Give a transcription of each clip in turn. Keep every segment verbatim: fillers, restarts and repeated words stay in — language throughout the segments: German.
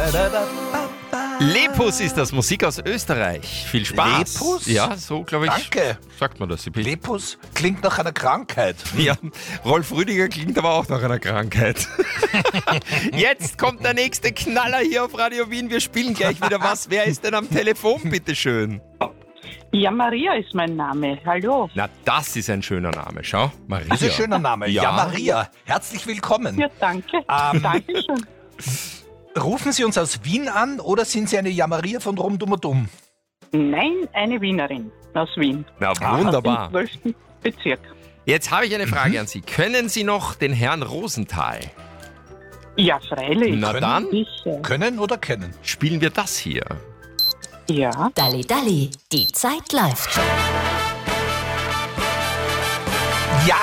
Lepus ist das, Musik aus Österreich. Viel Spaß. Lepus? Ja, so glaube ich. Danke. Sagt man das. Lepus klingt nach einer Krankheit. Ja, Rolf Rüdiger klingt aber auch nach einer Krankheit. Jetzt kommt der nächste Knaller hier auf Radio Wien. Wir spielen gleich wieder was. Wer ist denn am Telefon, bitteschön? Ja, Maria ist mein Name. Hallo. Na, das ist ein schöner Name. Schau, Maria. Das ist ein schöner Name. Ja, Ja. Maria. Herzlich willkommen. Ja, danke. Ähm. Dankeschön. Rufen Sie uns aus Wien an oder sind Sie eine Ja-Maria von Rumdummerdumm? Nein, eine Wienerin aus Wien. Na, Im wunderbar. zwölften Bezirk. Jetzt habe ich eine Frage an Sie. Können Sie noch den Herrn Rosenthal? Ja, freilich. Na dann Sicher. Können oder kennen? spielen wir das hier. Ja. Dalli Dalli, die Zeit läuft. Ja.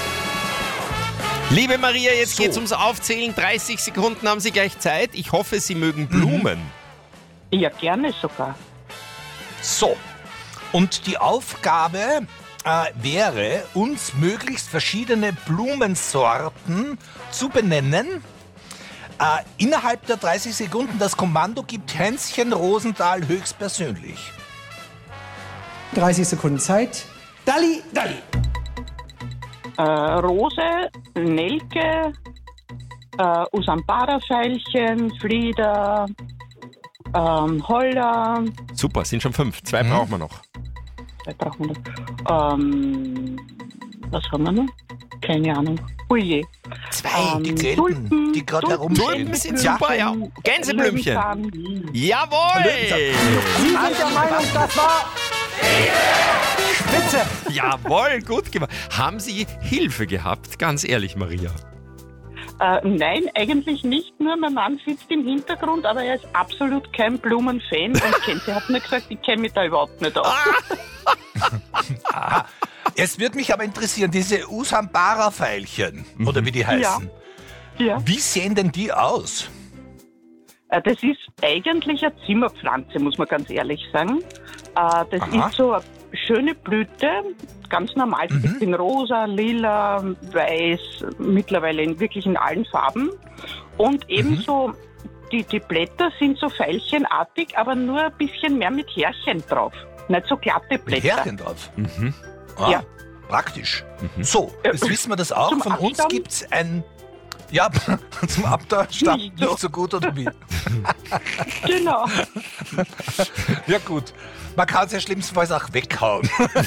Liebe Maria, jetzt So. geht's ums Aufzählen. dreißig Sekunden haben Sie gleich Zeit. Ich hoffe, Sie mögen Blumen. Ja, gerne sogar. So. Und die Aufgabe äh, wäre, uns möglichst verschiedene Blumensorten zu benennen. Äh, innerhalb der dreißig Sekunden, das Kommando gibt Hänschen Rosenthal höchstpersönlich. dreißig Sekunden Zeit. Dalli, Dalli. Äh, Rose, Nelke, äh, Usambara-Veilchen, Flieder, ähm, Holler. Super, sind schon fünf. Zwei brauchen wir noch. Was brauchen wir noch? Ähm, was haben wir noch? Keine Ahnung. Uje. Zwei, die Ähm, gelben, Tulpen, die gerade Tulpen, herumstehen. Tulpen sind super, ja. Gänseblümchen. Löwenzahn. Jawohl! Sie sind der Meinung, das war Spitze. Jawohl, gut gemacht. Haben Sie Hilfe gehabt? Ganz ehrlich, Maria. Äh, nein, eigentlich nicht. Nur mein Mann sitzt im Hintergrund, aber er ist absolut kein Blumenfan und kennt. Er hat mir gesagt, ich kenne mich da überhaupt nicht aus. Aha. Es würde mich aber interessieren, diese Usambara-Veilchen, oder wie die heißen. Ja. Wie sehen denn die aus? Äh, das ist eigentlich eine Zimmerpflanze, muss man ganz ehrlich sagen. Äh, das Aha. ist so eine schöne Blüte, ganz normal. Sie gibt in rosa, lila, weiß, mittlerweile in wirklich in allen Farben. Und ebenso, die, die Blätter sind so veilchenartig, aber nur ein bisschen mehr mit Härchen drauf. Nicht so glatte Mit Blätter. Härchen drauf. Mhm. Ah, Ja. Praktisch. So, Äh, jetzt wissen wir das auch. zum Von uns Abstand? gibt es ein... Ja, zum Abstand Nicht nicht so. so gut, oder wie? Genau. Ja gut, man kann es ja schlimmstenfalls auch weghauen.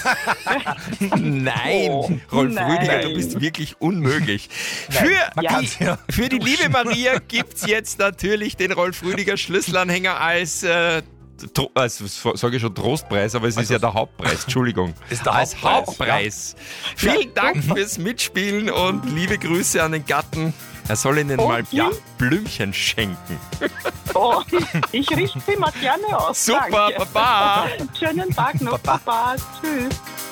Nein, Oh, Rolf nein. Rüdiger, du bist wirklich unmöglich. Für, man Ja. kann's ja für die liebe duschen. Maria gibt's jetzt natürlich den Rolf Rüdiger Schlüsselanhänger als, äh, Tro- also, sage ich schon Trostpreis, aber es ist Also- ja der Hauptpreis, Entschuldigung. Ist der als Hauptpreis, Hauptpreis. Vielen Dank fürs Mitspielen und liebe Grüße an den Gatten. Er soll Ihnen Oh, mal ja. Blümchen schenken. Oh, ich richte sie mal gerne aus. Super, Danke. Baba! Schönen Tag noch, Baba. Baba. Tschüss.